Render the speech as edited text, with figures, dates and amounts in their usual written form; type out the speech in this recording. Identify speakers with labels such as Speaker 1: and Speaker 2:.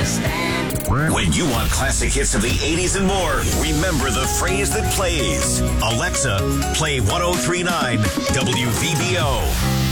Speaker 1: When you want classic hits of the 80s and more, remember the phrase that plays. Alexa, play 1039 WVBO.